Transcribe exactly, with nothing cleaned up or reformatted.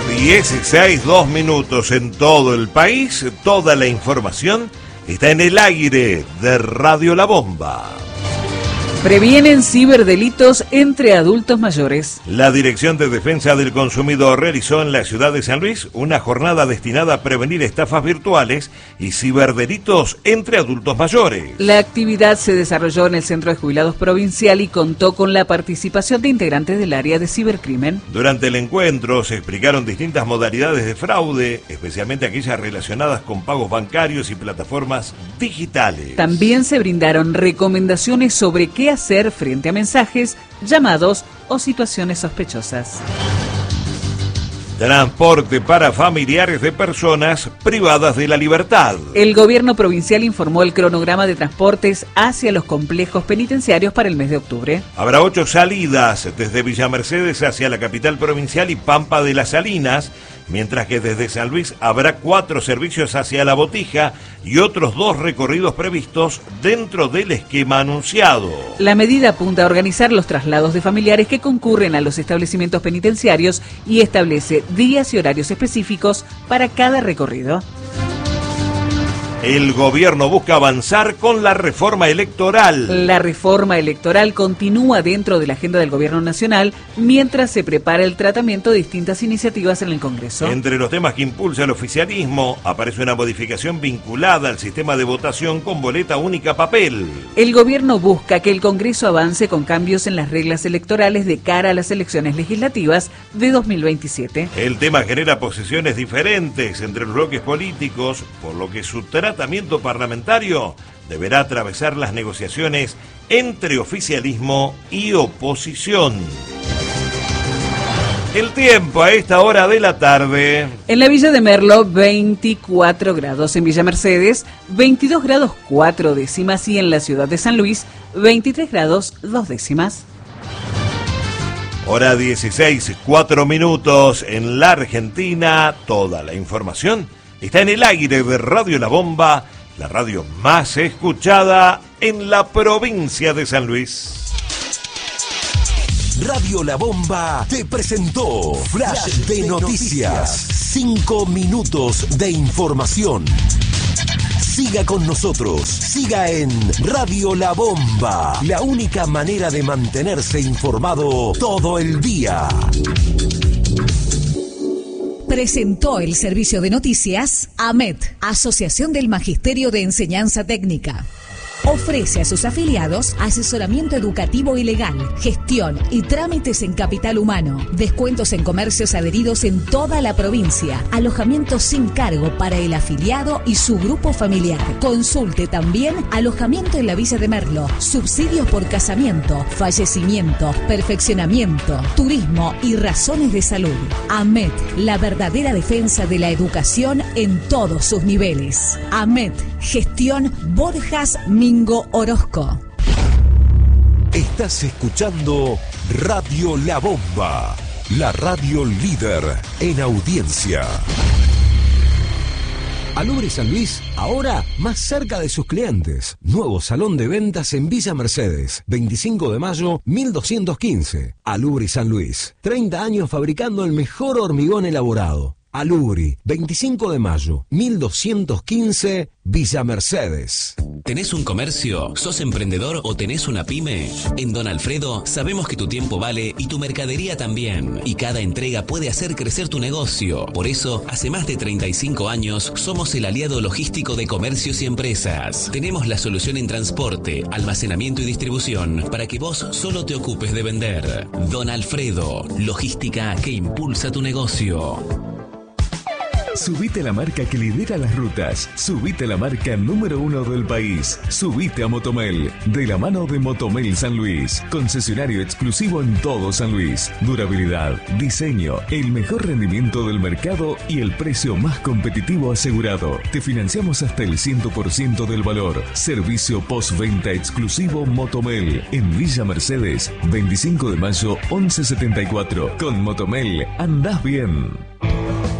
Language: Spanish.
dieciséis, dos minutos en todo el país. Toda la información está en el aire de Radio La Bomba. Previenen ciberdelitos entre adultos mayores. La Dirección de Defensa del Consumidor realizó en la ciudad de San Luis una jornada destinada a prevenir estafas virtuales y ciberdelitos entre adultos mayores. La actividad se desarrolló en el Centro de Jubilados Provincial y contó con la participación de integrantes del área de cibercrimen. Durante el encuentro se explicaron distintas modalidades de fraude, especialmente aquellas relacionadas con pagos bancarios y plataformas digitales. También se brindaron recomendaciones sobre qué hacer frente a mensajes, llamados o situaciones sospechosas. Transporte para familiares de personas privadas de la libertad. El gobierno provincial informó el cronograma de transportes hacia los complejos penitenciarios para el mes de octubre. Habrá ocho salidas desde Villa Mercedes hacia la capital provincial y Pampa de las Salinas, mientras que desde San Luis habrá cuatro servicios hacia La Botija y otros dos recorridos previstos dentro del esquema anunciado. La medida apunta a organizar los traslados de familiares que concurren a los establecimientos penitenciarios y establece días y horarios específicos para cada recorrido. El gobierno busca avanzar con la reforma electoral. La reforma electoral continúa dentro de la agenda del gobierno nacional mientras se prepara el tratamiento de distintas iniciativas en el Congreso. Entre los temas que impulsa el oficialismo aparece una modificación vinculada al sistema de votación con boleta única papel. El gobierno busca que el Congreso avance con cambios en las reglas electorales de cara a las elecciones legislativas de dos mil veintisiete. El tema genera posiciones diferentes entre los bloques políticos, por lo que su tratamiento parlamentario deberá atravesar las negociaciones entre oficialismo y oposición. El tiempo a esta hora de la tarde. En la Villa de Merlo, veinticuatro grados. En Villa Mercedes, veintidós grados cuatro décimas. Y en la ciudad de San Luis, veintitrés grados dos décimas. Hora dieciséis, cuatro minutos en la Argentina. Toda la información está en el aire de Radio La Bomba, la radio más escuchada en la provincia de San Luis. Radio La Bomba te presentó Flash de Noticias. Cinco minutos de información. Siga con nosotros, siga en Radio La Bomba, la única manera de mantenerse informado todo el día. Presentó el servicio de noticias AMET, Asociación del Magisterio de Enseñanza Técnica. Ofrece a sus afiliados asesoramiento educativo y legal, gestión y trámites en capital humano, descuentos en comercios adheridos en toda la provincia, alojamiento sin cargo para el afiliado y su grupo familiar. Consulte también alojamiento en la Villa de Merlo, subsidios por casamiento, fallecimiento, perfeccionamiento, turismo y razones de salud. AMET, la verdadera defensa de la educación en todos sus niveles. AMET, gestión Borjas Mingo Orozco. Estás escuchando Radio La Bomba, la radio líder en audiencia. Alubre San Luis, ahora más cerca de sus clientes. Nuevo salón de ventas en Villa Mercedes, veinticinco de mayo, mil doscientos quince. Alubre San Luis, treinta años fabricando el mejor hormigón elaborado. Alubri, veinticinco de mayo, mil doscientos quince, Villa Mercedes. ¿Tenés un comercio? ¿Sos emprendedor o tenés una pyme? En Don Alfredo sabemos que tu tiempo vale y tu mercadería también. Y cada entrega puede hacer crecer tu negocio. Por eso, hace más de treinta y cinco años, somos el aliado logístico de comercios y empresas. Tenemos la solución en transporte, almacenamiento y distribución para que vos solo te ocupes de vender. Don Alfredo, logística que impulsa tu negocio. Subite a la marca que lidera las rutas. Subite a la marca número uno del país. Subite a Motomel, de la mano de Motomel San Luis. Concesionario exclusivo en todo San Luis. Durabilidad, diseño, el mejor rendimiento del mercado y el precio más competitivo asegurado. Te financiamos hasta el cien por ciento del valor. Servicio postventa exclusivo Motomel. En Villa Mercedes, veinticinco de mayo, once setenta y cuatro. Con Motomel, andás bien.